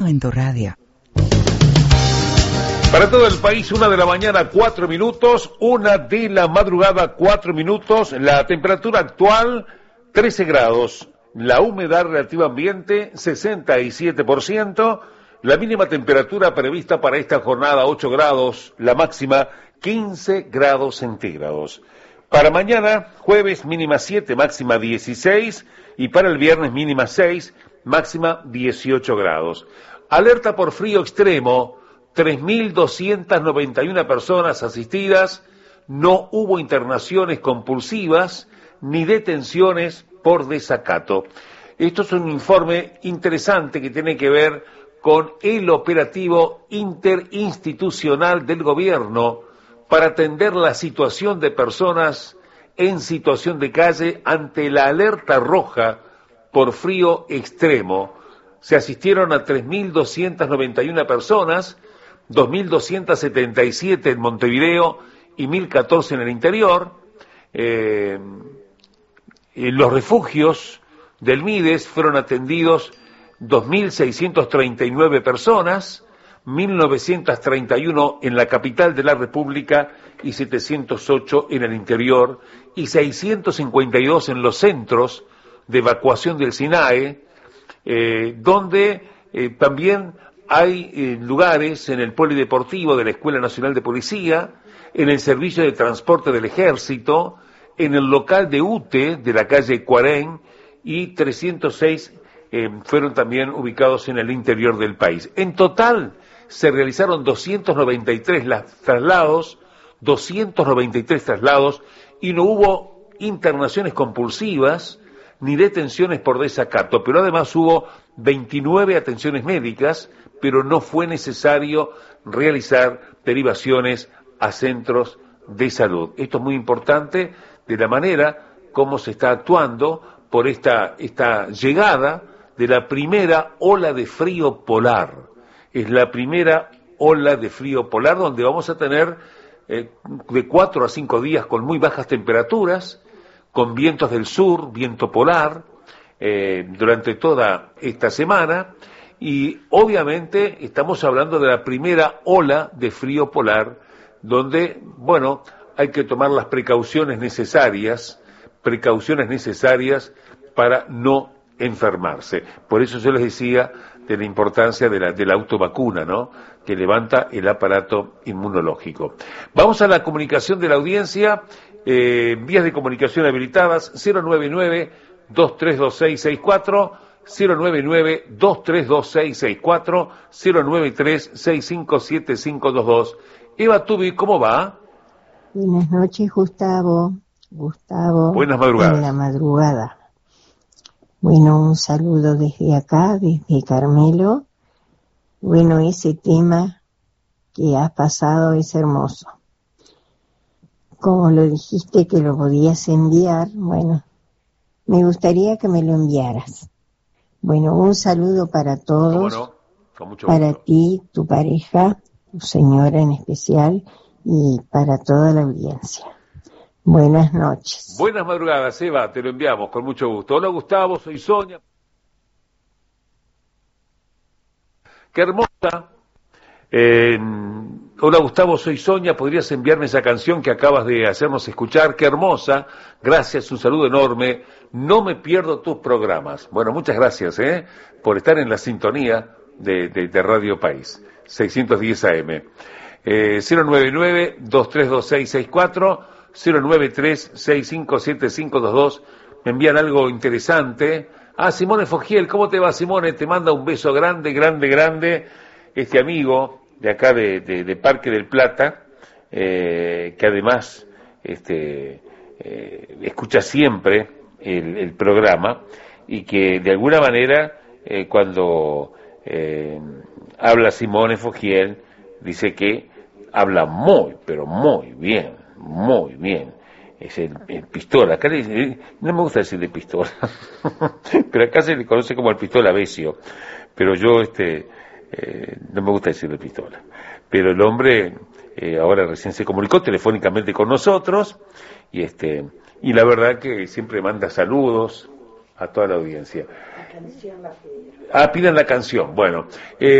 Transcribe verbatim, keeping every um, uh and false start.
en tu radio. Para todo el país, una de la mañana, cuatro minutos, una de la madrugada, cuatro minutos, la temperatura actual, trece grados, la humedad relativa ambiente, sesenta y siete por ciento, la mínima temperatura prevista para esta jornada, ocho grados, la máxima, quince grados centígrados. Para mañana, jueves, mínima siete, máxima dieciséis, y para el viernes, mínima seis, máxima dieciocho grados. Alerta por frío extremo, tres mil doscientas noventa y una personas asistidas, no hubo internaciones compulsivas ni detenciones por desacato. Esto es un informe interesante que tiene que ver con el operativo interinstitucional del gobierno para atender la situación de personas en situación de calle ante la alerta roja por frío extremo. Se asistieron a tres mil doscientas noventa y una personas, dos mil doscientas setenta y siete en Montevideo y mil catorce en el interior. Eh, en los refugios del MIDES fueron atendidos dos mil seiscientas treinta y nueve personas, mil novecientas treinta y uno en la capital de la República y setecientos ocho en el interior, y seiscientos cincuenta y dos en los centros de evacuación del SINAE, eh, donde eh, también hay eh, lugares en el polideportivo de la Escuela Nacional de Policía, en el servicio de transporte del Ejército, en el local de U T E de la calle Cuarén, y trescientos seis eh, fueron también ubicados en el interior del país. En total se realizaron doscientos noventa y tres las, traslados, doscientos noventa y tres traslados, y no hubo internaciones compulsivas ni detenciones por desacato, pero además hubo veintinueve atenciones médicas, pero no fue necesario realizar derivaciones a centros de salud. Esto es muy importante de la manera como se está actuando por esta, esta llegada de la primera ola de frío polar. Es la primera ola de frío polar donde vamos a tener eh, de cuatro a cinco días con muy bajas temperaturas, con vientos del sur, viento polar, eh, durante toda esta semana. Y obviamente estamos hablando de la primera ola de frío polar, donde, bueno, hay que tomar las precauciones necesarias, precauciones necesarias para no enfermarse. Por eso yo les decía de la importancia de la, de la autovacuna, ¿no?, que levanta el aparato inmunológico. Vamos a la comunicación de la audiencia, eh, vías de comunicación habilitadas, cero nueve nueve, dos tres dos seis seis cuatro, cero nueve nueve, dos tres dos seis seis cuatro, cero nueve tres, seis cinco siete cinco dos dos. Eva Tubi, ¿cómo va? Buenas noches, Gustavo. Gustavo. Buenas madrugadas. En la madrugada. Bueno, un saludo desde acá, desde Carmelo. Bueno, ese tema que has pasado es hermoso. Como lo dijiste que lo podías enviar, bueno, me gustaría que me lo enviaras. Bueno, un saludo para todos, ¿Cómo no? Con mucho para gusto. ti, tu pareja, tu señora en especial, y para toda la audiencia. Buenas noches. Buenas madrugadas, Eva, te lo enviamos con mucho gusto. Hola Gustavo, soy Sonia. Qué hermosa. Eh, hola Gustavo, soy Sonia, ¿podrías enviarme esa canción que acabas de hacernos escuchar? Qué hermosa, gracias, un saludo enorme. No me pierdo tus programas. Bueno, muchas gracias eh, por estar en la sintonía de, de, de Radio País, seiscientos diez A M. Eh, cero nueve nueve, dos tres dos seis seis cuatro, cero nueve tres, seis cinco siete cinco dos dos. Me envían algo interesante. Ah, Simone Fogiel, ¿cómo te va, Simone? Te manda un beso grande, grande, grande. Este amigo de acá de, de, de Parque del Plata, eh, que además este, eh, escucha siempre el, el programa, y que de alguna manera eh, cuando eh, habla Simone Fogiel, dice que habla muy, pero muy bien, muy bien. Es el, el pistola, acá le, no me gusta decirle pistola, pero acá se le conoce como el pistola Besio, pero yo este eh, no me gusta decirle pistola. Pero el hombre eh, ahora recién se comunicó telefónicamente con nosotros, y este y la verdad que siempre manda saludos a toda la audiencia. La canción la piden. Ah, piden la canción, bueno. Eh,